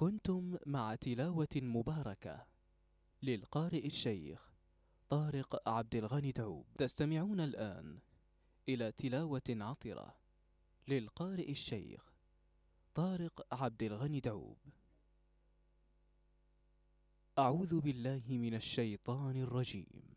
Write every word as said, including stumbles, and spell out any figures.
كنتم مع تلاوة مباركة للقارئ الشيخ طارق عبد الغني دعوب. تستمعون الآن إلى تلاوة عطرة للقارئ الشيخ طارق عبد الغني دعوب. أعوذ بالله من الشيطان الرجيم.